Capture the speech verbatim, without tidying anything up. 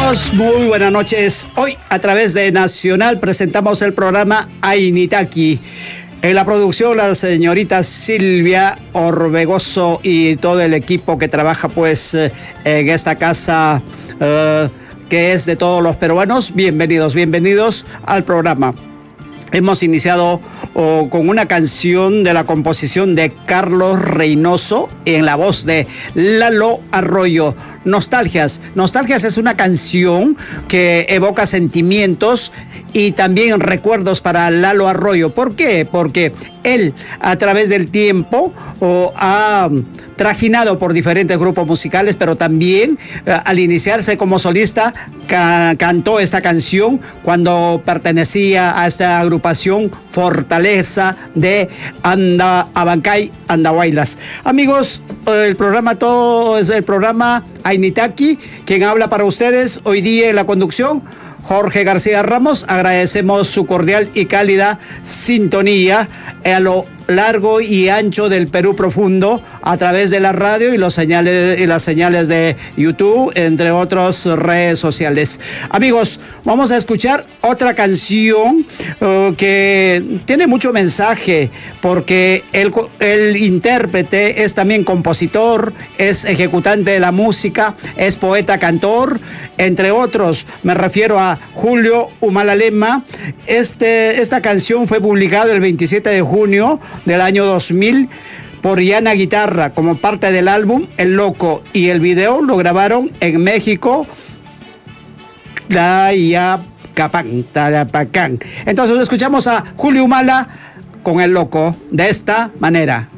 amigos, muy buenas noches. Hoy a través de Nacional presentamos el programa Ainitaki. En la producción la señorita Silvia Orbegoso y todo el equipo que trabaja pues en esta casa uh, que es de todos los peruanos. Bienvenidos, bienvenidos al programa. Hemos iniciado oh, con una canción de la composición de Carlos Reynoso en la voz de Lalo Arroyo. Nostalgias. Nostalgias es una canción que evoca sentimientos y también recuerdos para Lalo Arroyo. ¿Por qué? Porque él, a través del tiempo, oh, ha trajinado por diferentes grupos musicales, pero también eh, al iniciarse como solista, ca cantó esta canción cuando pertenecía a esta agrupación Fortaleza de Anda Abancay, Andahuaylas. Amigos, el programa todo es el programa Ainitaki, quien habla para ustedes hoy día en la conducción, Jorge García Ramos. Agradecemos su cordial y cálida sintonía a lo largo y ancho del Perú profundo a través de la radio y los señales y las señales de YouTube, entre otras redes sociales. Amigos, vamos a escuchar otra canción uh, que tiene mucho mensaje, porque el, el intérprete es también compositor, es ejecutante de la música, es poeta, cantor, entre otros. Me refiero a Julio Humalalema. Este, esta canción fue publicada el veintisiete de junio del año dos mil por Yana Guitarra como parte del álbum El Loco, y el video lo grabaron en México, Tlayapacán, Tlayapacán. Entonces escuchamos a Julio Humala con El Loco de esta manera.